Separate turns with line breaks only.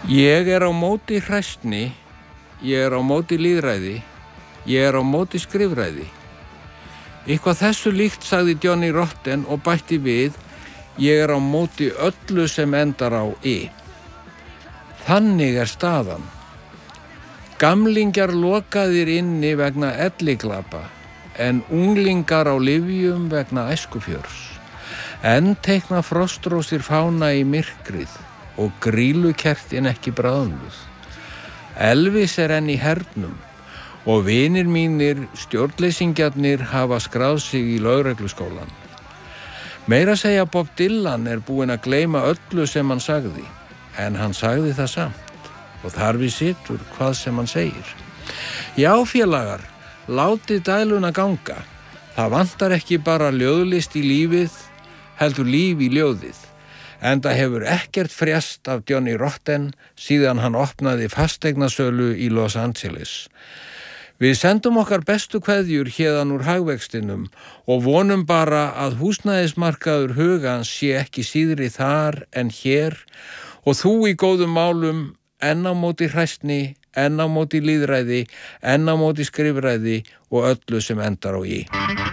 Ég á móti hræsni, ég á móti lýðræði, ég á móti skrifræði. Eitthvað þessu líkt sagði Johnny Rotten og bætti við, ég á móti öllu sem endar á I. Þannig staðan. Gamlingjar lokaðir inni vegna elliglapa, en unglingar á lyfjum vegna æskufjörs. Enn teikna frostrósir fána í myrkrið og grýlukertin ekki bráðnuð. Elvis enn í hernum og vinir mínir, stjórnleysingjarnir, hafa skráð sig í lögregluskólan. Meira segja Bob Dylan búinn að gleyma öllu sem hann sagði, en hann sagði það samt og þar við situr hvað sem hann segir. Já, félagar, látið dæluna ganga. Það vantar ekki bara ljóðlist í lífið, heldur líf í ljóðið. Enda hefur ekkert frést af Johnny Rotten síðan hann opnaði fasteignasölu í Los Angeles. Við sendum okkar bestu kveðjur héðan úr hagvextinum og vonum bara að húsnæðismarkaður hugans sé ekki síðri þar en hér og þú í góðum málum enn á móti hræsni, enn á móti lýðræði, enn á móti skrifræði og öllu sem endar á I.